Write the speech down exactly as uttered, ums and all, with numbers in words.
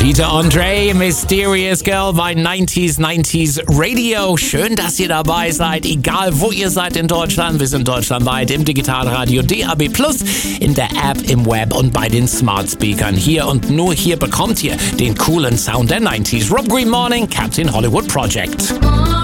Peter Andre, Mysterious Girl bei neunzig neunzig Radio. Schön, dass ihr dabei seid, egal wo ihr seid in Deutschland. Wir sind deutschlandweit im Digitalradio D A B plus, in der App, im Web und bei den Smart Speakern. Hier und nur hier bekommt ihr den coolen Sound der neunziger. Rob Green Morning, Captain Hollywood Project.